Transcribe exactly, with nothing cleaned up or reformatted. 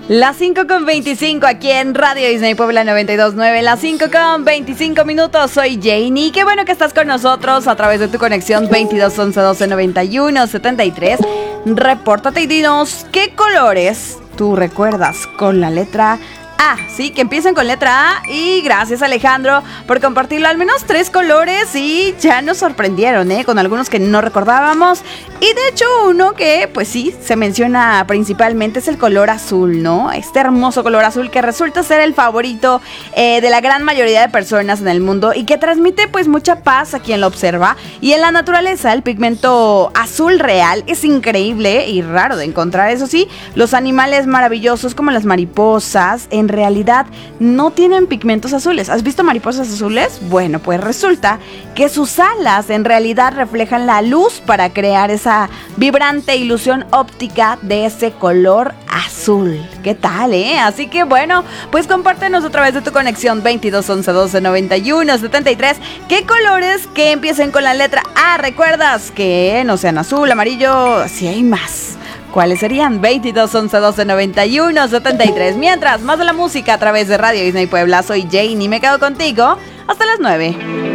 Las cinco con veinticinco aquí en Radio Disney Puebla noventa y dos punto nueve. Las cinco con veinticinco minutos. Soy Janie. Qué bueno que estás con nosotros a través de tu conexión veintidós once doce noventa y uno setenta y tres. Repórtate y dinos qué colores tú recuerdas con la letra A, sí, que empiecen con letra A. Y gracias, Alejandro, por compartirlo. Al menos tres colores y ya nos sorprendieron, ¿eh? Con algunos que no recordábamos. Y de hecho uno que, pues sí, se menciona principalmente es el color azul, ¿no? Este hermoso color azul que resulta ser el favorito eh, de la gran mayoría de personas en el mundo y que transmite pues mucha paz a quien lo observa. Y en la naturaleza el pigmento azul real es increíble y raro de encontrar. Eso sí, los animales maravillosos como las mariposas en realidad no tienen pigmentos azules. ¿Has visto mariposas azules? Bueno, pues resulta que sus alas en realidad reflejan la luz para crear esa vibrante ilusión óptica de ese color azul. ¿Qué tal, eh? Así que bueno, pues compártenos a través de tu conexión veintidós once doce noventa y uno setenta y tres qué colores que empiecen con la letra A recuerdas, que no sean azul, amarillo, si hay más. ¿Cuáles serían? veintidós once doce noventa y uno setenta y tres. Mientras, más de la música a través de Radio Disney Puebla. Soy Janie y me quedo contigo hasta las nueve.